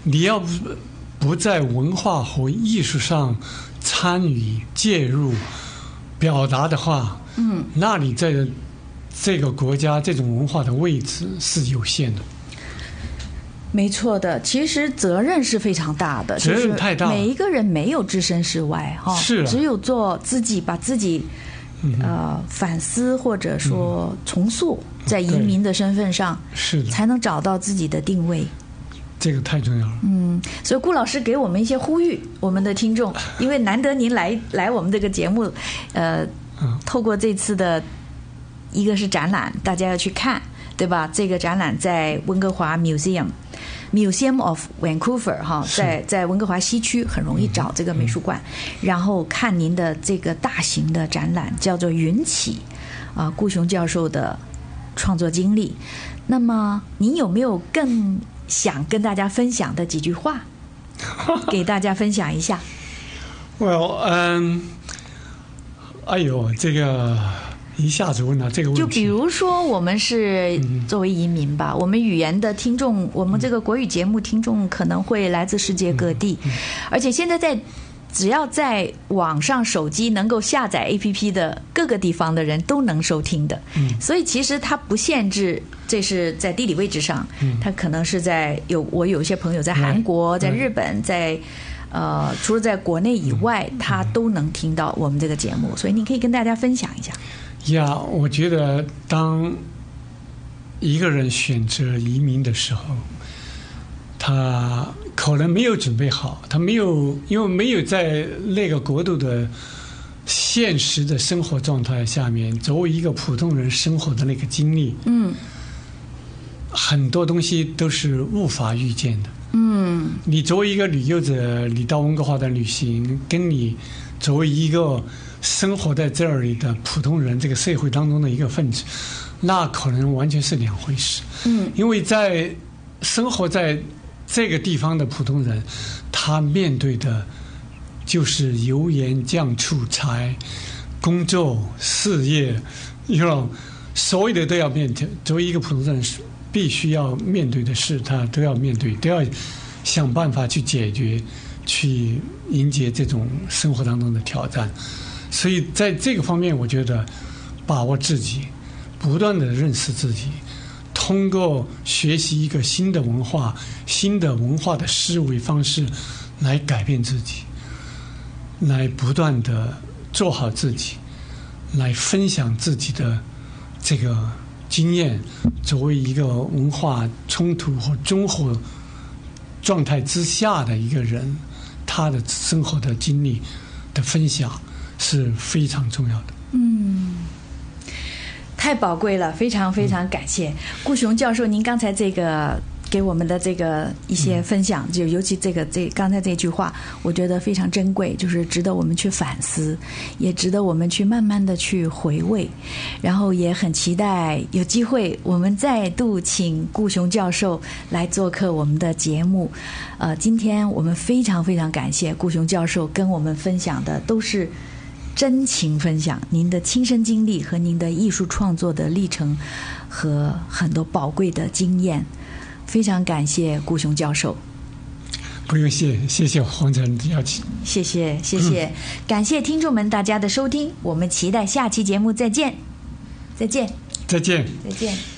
你要不在文化和艺术上参与介入表达的话，那你在这个国家这种文化的位置是有限的。 没错的，其实责任是非常大的， 责任太大了， 每一个人没有置身事外哈， 是只有做自己，把自己反思或者说重塑在移民的身份上， 是的， 才能找到自己的定位。 这个太重要了。 所以顾老师给我们一些呼吁，我们的听众，因为难得您来我们这个节目，透过这次的一个是展览，大家要去看，对吧？这个展览在温哥华 Museum of Vancouver 哈，在温哥华西区很容易找这个美术馆，然后看您的这个大型的展览，叫做《云起》顾雄教授的创作经历。那么您有没有更想跟大家分享的几句话，给大家分享一下 ？Well， 哎呦，这个一下子问到这个问题， 就比如说我们是作为移民吧，我们语言的听众，我们这个国语节目听众可能会来自世界各地，而且现在只要在网上手机能够下载 APP 的各个地方的人都能收听的，所以其实它不限制，这是在地理位置上，它可能是我有些朋友在韩国，在日本，在除了在国内以外，他都能听到我们这个节目，所以你可以跟大家分享一下。 呀，我觉得当一个人选择移民的时候，他可能没有准备好，他因为没有在那个国度的现实的生活状态下面，作为一个普通人生活的那个经历，很多东西都是无法预见的。你作为一个旅游者，你到温哥华的旅行，跟你作为一个生活在这里的普通人，这个社会当中的一个分子，那可能完全是两回事。因为在生活在这个地方的普通人，他面对的就是油盐酱醋茶、工作、事业，所有的都要面对。作为一个普通人，必须要面对的事，他都要面对，都要想办法去解决，去迎接这种生活当中的挑战。所以在这个方面，我觉得把握自己，不断的认识自己，通过学习一个新的文化的思维方式来改变自己，来不断的做好自己，来分享自己的这个经验。作为一个文化冲突和综合状态之下的一个人，他的生活的经历的分享是非常重要的。 太宝贵了，非常非常感谢顾雄教授，您刚才这个给我们的这个一些分享，就尤其刚才这句话，我觉得非常珍贵，就是值得我们去反思，也值得我们去慢慢的去回味，然后也很期待有机会我们再度请顾雄教授来做客我们的节目。今天我们非常非常感谢顾雄教授跟我们分享的都是真情分享，您的亲身经历和您的艺术创作的历程和很多宝贵的经验，非常感谢顾雄教授。 不用谢谢黄晨的邀请。 谢谢，感谢听众们大家的收听，我们期待下期节目再见。